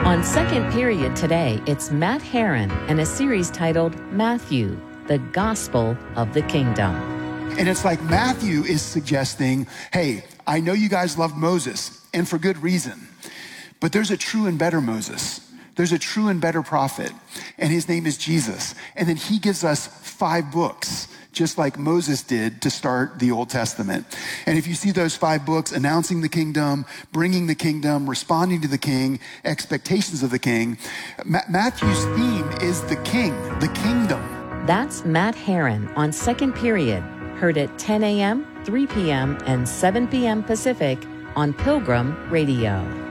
On Second Period today, it's Matt Herron and a series titled Matthew, the Gospel of the Kingdom. And it's like Matthew is suggesting, hey, I know you guys love Moses, and for good reason, but there's a true and better Moses. There's a true and better prophet, and his name is Jesus. And then he gives us 5 books, just like Moses did to start the Old Testament. And if you see those 5 books, announcing the kingdom, bringing the kingdom, responding to the king, expectations of the king, Matthew's theme is the king, the kingdom. That's Matt Herron on Second Period, heard at 10 a.m., 3 p.m., and 7 p.m. Pacific on Pilgrim Radio.